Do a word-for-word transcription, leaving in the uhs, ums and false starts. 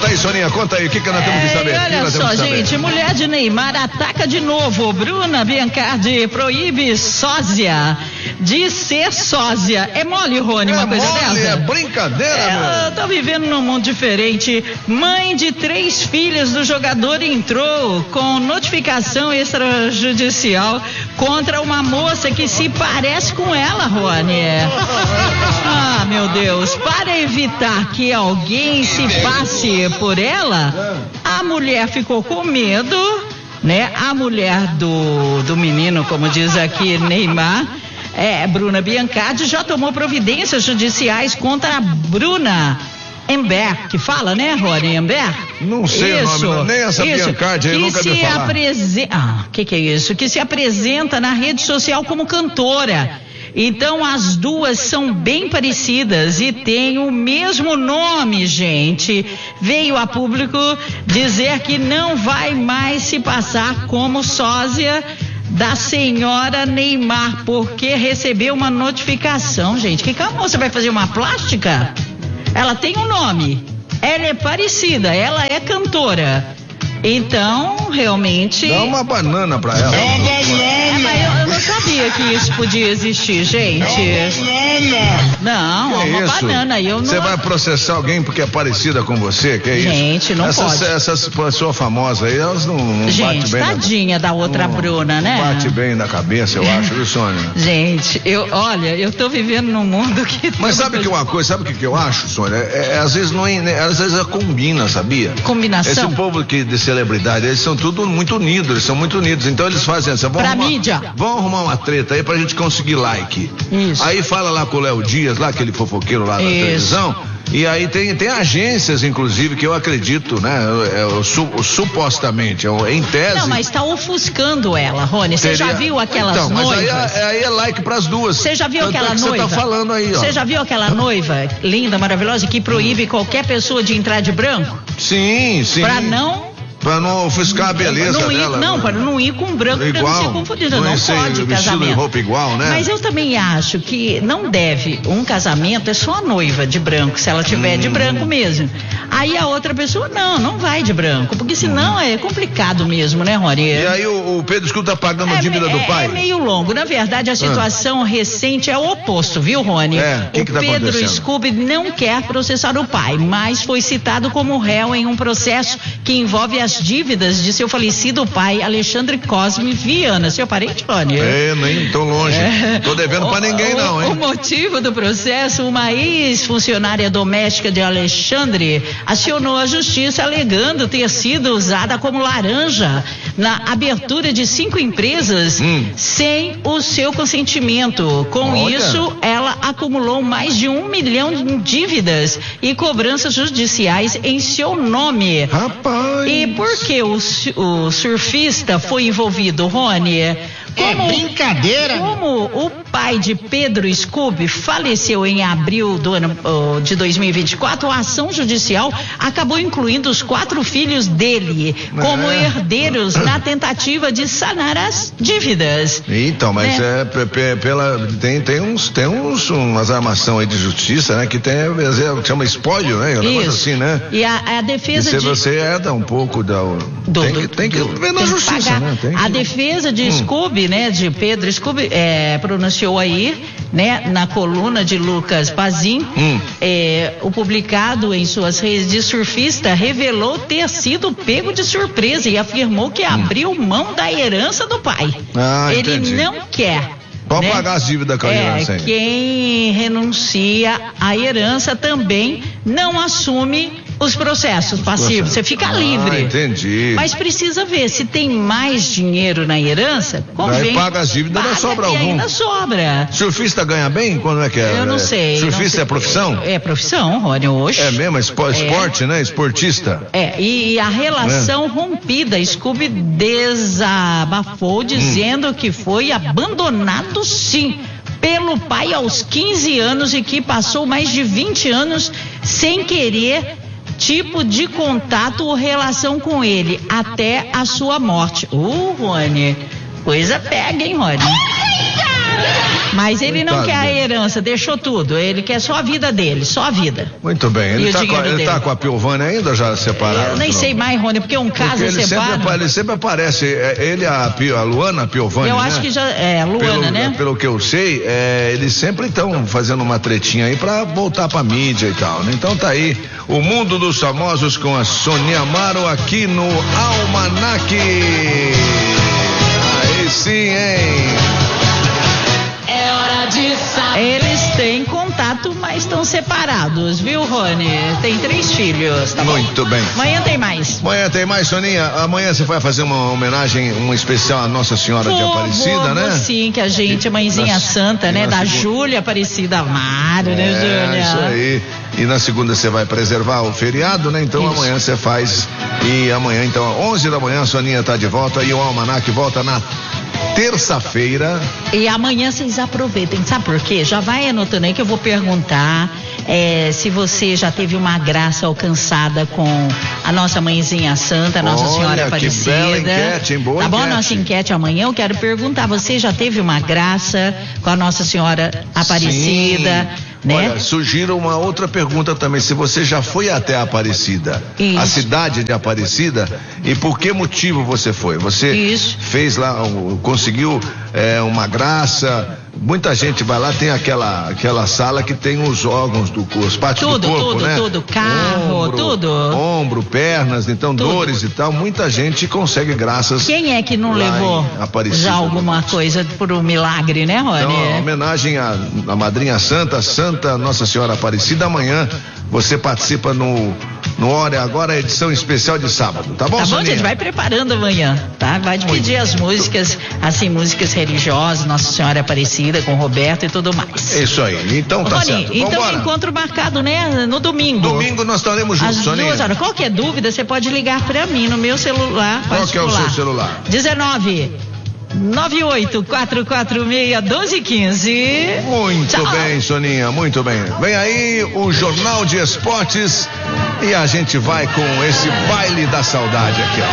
aí, Soninha, conta aí, o que, que nós temos que saber? É, olha só, gente, mulher de Neymar ataca de novo. Bruna Biancardi proíbe sósia de ser sósia. É mole, Rony, uma é coisa mole, dessa? É brincadeira, é, meu. Tô vivendo num mundo diferente. Mãe de três filhas do jogador entrou com notificação extrajudicial contra uma moça que se parece com ela, Rony. Ah, meu Deus, para evitar que alguém se passe por ela, a mulher ficou com medo, né? A mulher do, do menino, como diz aqui Neymar, é, Bruna Biancardi, já tomou providências judiciais contra a Bruna Ember, que fala, né, Rony? Ember? Não sei isso, o nome, nem essa isso, Biancardi aí, nunca vi falar. Apresen... Ah, o que que é isso? Que se apresenta na rede social como cantora. Então as duas são bem parecidas e têm o mesmo nome, gente. Veio a público dizer que não vai mais se passar como sósia da senhora Neymar, porque recebeu uma notificação, gente. Que que a moça vai fazer uma plástica? Ela tem um nome, ela é parecida, ela é cantora. Então, realmente... Dá uma banana pra ela. É, é mas eu, eu não sabia que isso podia existir, gente. Não, que uma isso? banana. Eu não... Você vai processar alguém porque é parecida com você? Que é isso? Gente, não essas, pode. Essas pessoas famosas aí, elas não, não gente, batem bem. Tadinha na... da outra não, Bruna, né? Não bate bem na cabeça, eu acho, viu, Sônia? Gente, eu, olha, eu tô vivendo num mundo que... Mas sabe que uma coisa, sabe o que, que eu acho, Sônia? É, é, às vezes não é, às vezes é combina, sabia? Combinação? Esse povo que de celebridade, eles são tudo muito unidos, eles são muito unidos, então eles fazem essa, vão pra arrumar, mídia. Vão arrumar uma treta aí pra gente conseguir like. Isso. Aí fala lá com o Léo Dias, lá aquele fofoqueiro lá da Isso. televisão, e aí tem, tem agências, inclusive, que eu acredito, né, é, é, su, supostamente, é, em tese... Não, mas tá ofuscando ela, Rony, você já viu aquelas então, mas noivas? Aí, é, aí é like pras duas. Você já viu Tanto aquela é que noiva? Você tá falando aí, ó. Você já viu aquela noiva linda, maravilhosa, que proíbe qualquer pessoa de entrar de branco? Sim, sim. Pra não... Pra não ofuscar a beleza não ir, dela. Não, né? para não ir com branco, igual, pra não ser confundida. Não, não pode vestido casamento. De roupa igual, né? Mas eu também acho que não deve, um casamento é só a noiva de branco, se ela tiver hum. de branco mesmo. Aí a outra pessoa, não, não vai de branco, porque senão hum. é complicado mesmo, né, Rony? E aí o, o Pedro Scooby tá pagando é, a dívida é, do pai? É meio longo. Na verdade, a situação ah. recente é o oposto, viu, Rony? É, que o que tá Pedro Scooby não quer processar o pai, mas foi citado como réu em um processo que envolve as dívidas de seu falecido pai, Alexandre Cosme Viana. Seu parente, Rony? É, nem tão longe. É. Tô devendo pra ninguém, não, hein? O motivo do processo, uma ex-funcionária doméstica de Alexandre acionou a justiça alegando ter sido usada como laranja na abertura de cinco empresas hum. sem o seu consentimento. Com Olha. isso, ela acumulou mais de um milhão de dívidas e cobranças judiciais em seu nome. Rapaz! E por que o o surfista foi envolvido, Rony? Como, é brincadeira? Como o pai de Pedro Scooby faleceu em abril do ano oh, de dois mil e vinte e quatro, a ação judicial acabou incluindo os quatro filhos dele como é. herdeiros na tentativa de sanar as dívidas. Então, mas né? é pela tem tem uns tem uns umas armação aí de justiça, né? Que tem que chama espólio, né? Um negócio assim, né? E a, a defesa e se de... você herda um pouco da do, tem que tem que ver na justiça, né? Tem a que... defesa de hum. Scooby, né, de Pedro Scooby, é, pronunciou aí, né, na coluna de Lucas Pazin, hum. é, o publicado em suas redes de surfista revelou ter sido pego de surpresa e afirmou que hum. abriu mão da herança do pai. Ah, Ele entendi. não quer. Pode né? pagar as dívidas com a é, herança aí. Quem renuncia à herança também não assume os processos passivos, você fica ah, livre. Entendi. Mas precisa ver, se tem mais dinheiro na herança, convém. Aí paga as dívidas, não sobra algum. Ainda sobra. Surfista ganha bem? Quando é que é? Eu não sei. Surfista não sei. é profissão? É, é profissão, Rony, hoje. É mesmo, esporte, é. né? Esportista. É, e a relação é. rompida, Scooby desabafou dizendo hum. que foi abandonado sim pelo pai aos quinze anos e que passou mais de vinte anos sem querer tipo de contato ou relação com ele até a sua morte. Uh, Rony, coisa pega, hein, Rony? Mas ele não quer a herança, deixou tudo. Ele quer só a vida dele, só a vida. Muito bem. Ele, tá com, a, ele tá com a Piovânia ainda ou já separaram? Eu nem sei mais, Rony, porque um caso ele separa. Sempre, ele sempre aparece. Ele, a, a Luana, a Piovânia. Eu né? acho que já. É, a Luana, pelo, né? Pelo que eu sei, é, eles sempre estão fazendo uma tretinha aí pra voltar pra mídia e tal, né? Então tá aí o Mundo dos Famosos com a Soninha Amaro aqui no Almanac. Aí sim, hein? É hora de saber. Eles têm contato, mas estão separados, viu, Rony? Tem três filhos, tá Muito bom? bem. Amanhã tem mais. Amanhã tem mais, Soninha. Amanhã você vai fazer uma homenagem, um especial à Nossa Senhora vou, de Aparecida, vou, né? Vou sim, que a gente, a mãezinha na, santa, né? Da Júlia Aparecida Amaro, né, Júlia? É, isso aí. E na segunda você vai preservar o feriado, né? Então isso. Amanhã você faz. E amanhã, então, às onze da manhã, a Soninha tá de volta e o Almanac volta na terça-feira. E amanhã vocês aproveitem, sabe por quê? Já vai anotando aí que eu vou perguntar é, se você já teve uma graça alcançada com a nossa mãezinha santa, Nossa Olha, Senhora Aparecida. Que bela enquete, hein? Boa tá bom? Enquete. Nossa enquete amanhã, eu quero perguntar, você já teve uma graça com a Nossa Senhora Aparecida? Sim. Né? Olha, sugiro uma outra pergunta também, se você já foi até a Aparecida, Isso. a cidade de Aparecida, e por que motivo você foi? Você Isso. fez lá, conseguiu é, uma graça, muita gente vai lá, tem aquela, aquela sala que tem os órgãos do corpo, as partes tudo, do corpo, tudo, né? Tudo, carro, ombro, tudo. Ombro, pernas, então tudo. Dores e tal, muita gente consegue graças. Quem é que não levou já alguma coisa por um milagre, né, Rony? Então, homenagem à, à Madrinha Santa, Santa Nossa Senhora Aparecida, amanhã você participa no no Hora Agora, edição especial de sábado, tá bom, Tá bom, Soninha? gente, vai preparando amanhã, tá? Vai pedir as músicas, assim, músicas religiosas, Nossa Senhora Aparecida, com Roberto e tudo mais. Isso aí, então tá Rony, certo. então Vambora. Encontro marcado, né? No domingo. Domingo nós estaremos juntos, Às Soninha. duas horas. Qualquer dúvida, você pode ligar pra mim no meu celular. Qual que é o seu celular? dezenove nove oito quatro quatro seis doze um cinco. Muito Tchau. bem, Soninha, muito bem. Vem aí o Jornal de Esportes e a gente vai com esse baile da saudade aqui, ó.